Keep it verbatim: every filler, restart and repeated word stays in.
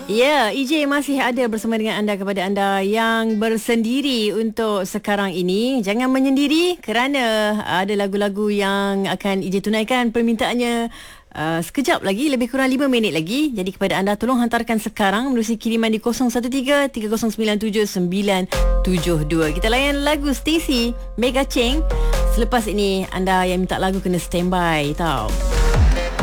Ya, E J masih ada bersama dengan anda, kepada anda yang bersendiri untuk sekarang ini. Jangan menyendiri kerana ada lagu-lagu yang akan E J tunaikan permintaannya uh, sekejap lagi, lebih kurang lima minit lagi. Jadi kepada anda, tolong hantarkan sekarang melalui kiriman di kosong satu tiga tiga kosong sembilan tujuh sembilan tujuh dua. Kita layan lagu Stacy Mega Cheng. Selepas ini anda yang minta lagu kena standby tau.